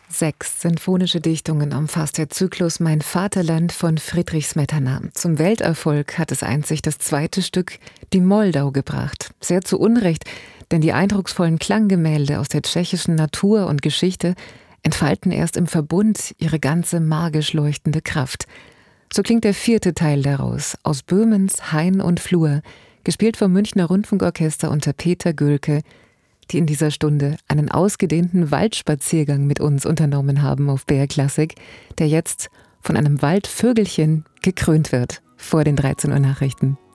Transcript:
6 sinfonische Dichtungen umfasst der Zyklus Mein Vaterland von Friedrich Smetana. Zum Welterfolg hat es einzig das zweite Stück Die Moldau gebracht. Sehr zu Unrecht, denn die eindrucksvollen Klanggemälde aus der tschechischen Natur und Geschichte entfalten erst im Verbund ihre ganze magisch leuchtende Kraft. So klingt der 4. Teil daraus, aus Böhmens Hain und Flur, gespielt vom Münchner Rundfunkorchester unter Peter Göhlke, die in dieser Stunde einen ausgedehnten Waldspaziergang mit uns unternommen haben auf BR Klassik, der jetzt von einem Waldvögelchen gekrönt wird vor den 13 Uhr Nachrichten.